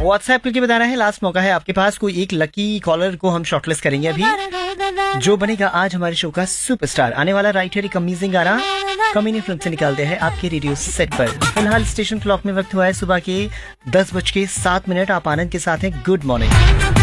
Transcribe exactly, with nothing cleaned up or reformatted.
WhatsApp करके बताना है, लास्ट मौका है आपके पास। कोई एक लकी कॉलर को हम शॉर्टलिस्ट करेंगे अभी, जो बनेगा आज हमारे शो का सुपरस्टार। आने वाला राइट है एक अमेजिंग गाना कमीनी फिल्म से निकालते हैं आपके रेडियो सेट पर। फिलहाल स्टेशन क्लॉक में वक्त हुआ है सुबह के दस बज के सात मिनट। आप आनंद के साथ हैं। Good morning.